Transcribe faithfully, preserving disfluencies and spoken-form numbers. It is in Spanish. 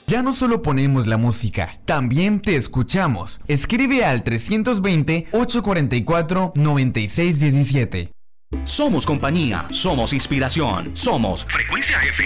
Ya no solo ponemos la música, también te escuchamos. Escribe al trescientos veinte, ochocientos cuarenta y cuatro, noventa y seis diecisiete. Somos compañía, somos inspiración, somos Frecuencia F